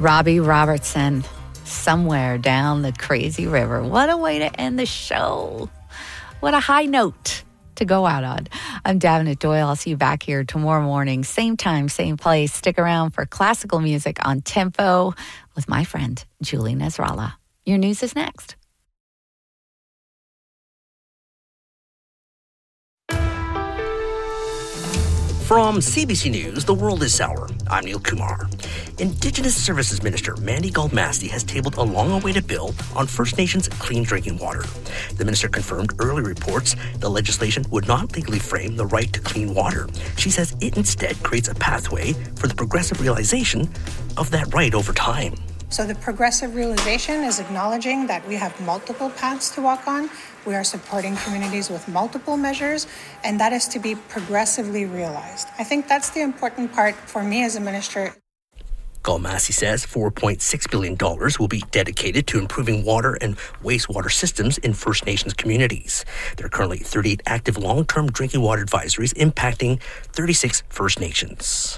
Robbie Robertson, Somewhere Down the Crazy River. What a way to end the show. What a high note to go out on. I'm Davenant Doyle. I'll see you back here tomorrow morning. Same time, same place. Stick around for classical music on Tempo with my friend, Julie Nasrallah. Your news is next. From CBC News, The World is Sour. I'm Neil Kumar. Indigenous Services Minister Mandy Galmassy has tabled a long-awaited bill on First Nations clean drinking water. The minister confirmed early reports the legislation would not legally frame the right to clean water. She says it instead creates a pathway for the progressive realization of that right over time. So the progressive realization is acknowledging that we have multiple paths to walk on. We are supporting communities with multiple measures, and that is to be progressively realized. I think that's the important part for me as a minister. Galmassy says $4.6 billion will be dedicated to improving water and wastewater systems in First Nations communities. There are currently 38 active long-term drinking water advisories impacting 36 First Nations.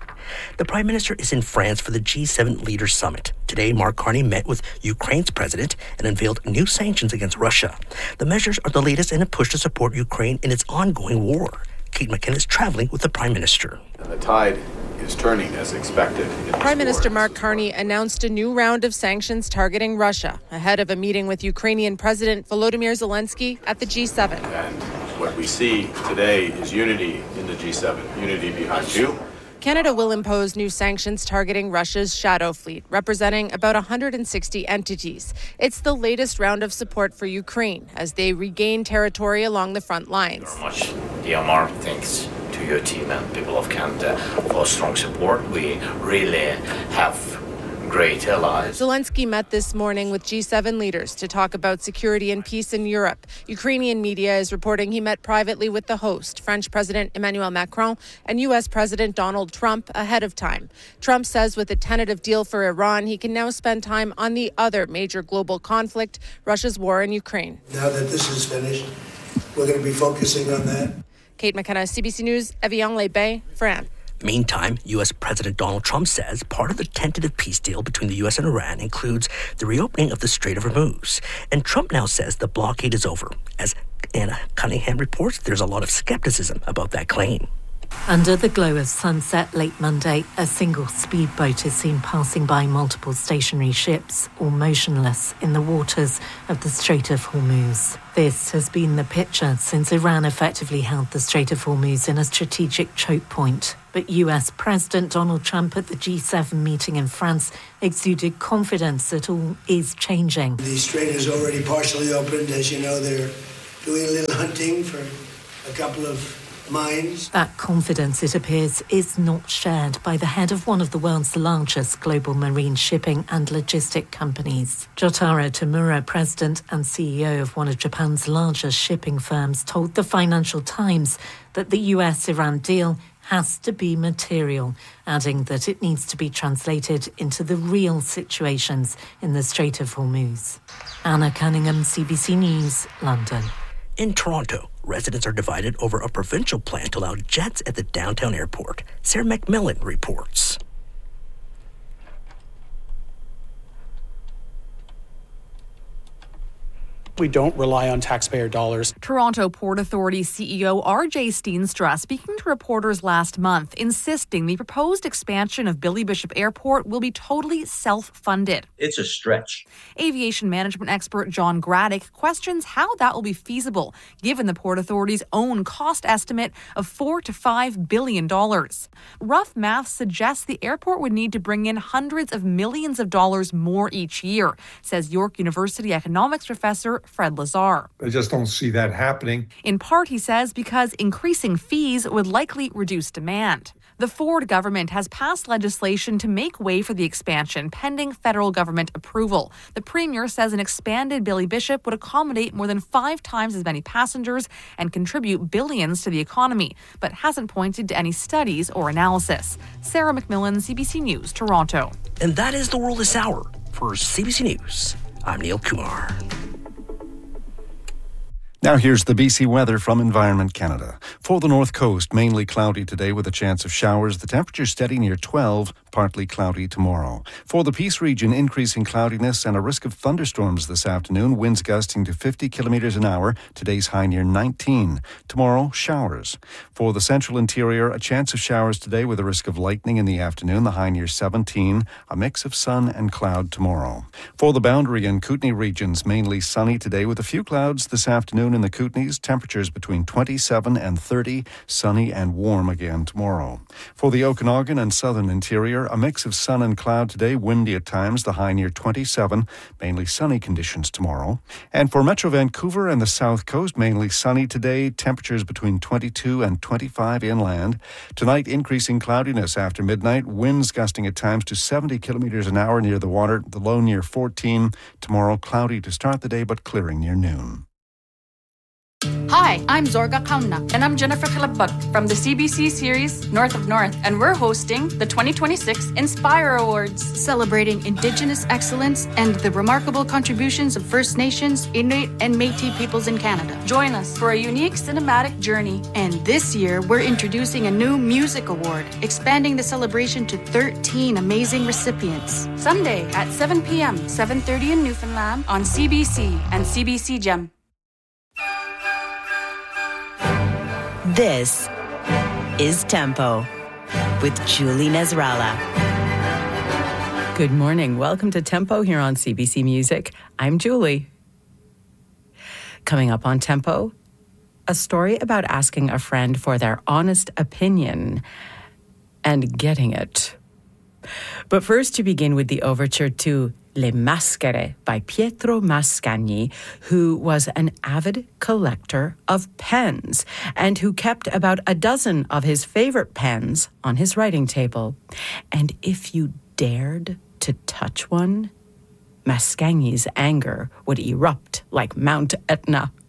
The Prime Minister is in France for the G7 Leaders Summit. Today, Mark Carney met with Ukraine's president and unveiled new sanctions against Russia. The measures are the latest in a push to support Ukraine in its ongoing war. Kate McKinnon is traveling with the Prime Minister. And the tide is turning as expected. Prime Minister Mark Carney announced a new round of sanctions targeting Russia ahead of a meeting with Ukrainian President Volodymyr Zelensky at the G7. And what we see today is unity in the G7, unity behind you. Canada will impose new sanctions targeting Russia's shadow fleet, representing about 160 entities. It's the latest round of support for Ukraine as they regain territory along the front lines. Very much, DMR, thanks to your team and people of Canada for strong support. We really have great allies. Zelensky met this morning with G7 leaders to talk about security and peace in Europe. Ukrainian media is reporting he met privately with the host, French President Emmanuel Macron, and U.S. President Donald Trump ahead of time. Trump says with a tentative deal for Iran, he can now spend time on the other major global conflict, Russia's war in Ukraine. Now that this is finished, we're going to be focusing on that. Kate McKenna, CBC News, Evian-les-Bains, France. Meantime, U.S. President Donald Trump says part of the tentative peace deal between the U.S. and Iran includes the reopening of the Strait of Hormuz. And Trump now says the blockade is over. As Anna Cunningham reports, there's a lot of skepticism about that claim. Under the glow of sunset late Monday, a single speedboat is seen passing by multiple stationary ships, all motionless in the waters of the Strait of Hormuz. This has been the picture since Iran effectively held the Strait of Hormuz in a strategic choke point. But US President Donald Trump at the G7 meeting in France exuded confidence that all is changing. The strait is already partially opened. As you know, they're doing a little hunting for a couple of mines. That confidence, it appears, is not shared by the head of one of the world's largest global marine shipping and logistic companies. Jotaro Tamura, president and CEO of one of Japan's largest shipping firms, told the Financial Times that the US-Iran deal has to be material, adding that it needs to be translated into the real situations in the Strait of Hormuz. Anna Cunningham, CBC News, London. In Toronto, residents are divided over a provincial plan to allow jets at the downtown airport. Sarah McMillan reports. We don't rely on taxpayer dollars. Toronto Port Authority CEO RJ Steenstra speaking to reporters last month, insisting the proposed expansion of Billy Bishop Airport will be totally self-funded. It's a stretch. Aviation management expert John Graddick questions how that will be feasible, given the Port Authority's own cost estimate of $4 to $5 billion. Rough math suggests the airport would need to bring in hundreds of millions of dollars more each year, says York University economics professor Fred Lazar. I just don't see that happening. In part, he says, because increasing fees would likely reduce demand. The Ford government has passed legislation to make way for the expansion, pending federal government approval. The premier says an expanded Billy Bishop would accommodate more than 5 times as many passengers and contribute billions to the economy, but hasn't pointed to any studies or analysis. Sarah McMillan, CBC News, Toronto. And that is The World this hour. For CBC News, I'm Neil Kumar. Now here's the BC weather from Environment Canada. For the North Coast, mainly cloudy today with a chance of showers. The temperature steady near 12. partly cloudy tomorrow. For the Peace region, increasing cloudiness and a risk of thunderstorms this afternoon, winds gusting to 50 kilometres an hour, today's high near 19. Tomorrow, showers. For the central interior, a chance of showers today with a risk of lightning in the afternoon, the high near 17, a mix of sun and cloud tomorrow. For the Boundary and Kootenay regions, mainly sunny today with a few clouds this afternoon in the Kootenays, temperatures between 27 and 30, sunny and warm again tomorrow. For the Okanagan and southern interior, a mix of sun and cloud today, windy at times, the high near 27, mainly sunny conditions tomorrow. And for Metro Vancouver and the south coast, mainly sunny today, temperatures between 22 and 25 inland. Tonight, increasing cloudiness after midnight, winds gusting at times to 70 kilometres an hour near the water, the low near 14. Tomorrow, cloudy to start the day, but clearing near noon. Hi, I'm Zorga Kauna. And I'm Jennifer Kalabag from the CBC series North of North. And we're hosting the 2026 Inspire Awards, celebrating Indigenous excellence and the remarkable contributions of First Nations, Inuit, and Métis peoples in Canada. Join us for a unique cinematic journey. And this year, we're introducing a new music award, expanding the celebration to 13 amazing recipients. Sunday at 7 p.m., 7:30 in Newfoundland on CBC and CBC Gem. This is Tempo with Julie Nasrallah. Good morning. Welcome to Tempo here on CBC Music. I'm Julie. Coming up on Tempo, a story about asking a friend for their honest opinion and getting it. But first, to begin with the overture to Le Maschere by Pietro Mascagni, who was an avid collector of pens and who kept about a dozen of his favorite pens on his writing table. And if you dared to touch one, Mascagni's anger would erupt like Mount Etna.